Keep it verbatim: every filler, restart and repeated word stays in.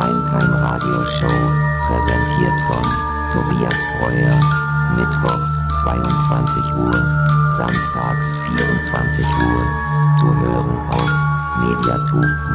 Primetime Radio Show, präsentiert von Tobias Breuer, mittwochs zweiundzwanzig Uhr, samstags vierundzwanzig Uhr, zu hören auf mediathek